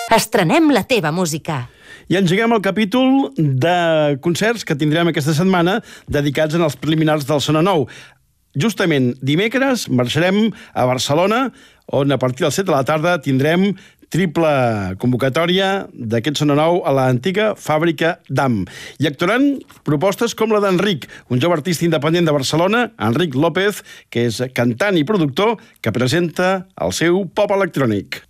Estrenem la teva música. I engeguem el capítol de concerts que tindrem aquesta setmana dedicats als preliminars del Sona Nou. Justament dimecres marxarem a Barcelona, on a partir de les 7 de la tarda tindrem triple convocatòria d'aquest Sona Nou a l'antiga fàbrica d'Am. I actuaran propostes com la d'Enric, un jove artista independent de Barcelona, Enric López, que és cantant i productor, que presenta el seu pop electrònic.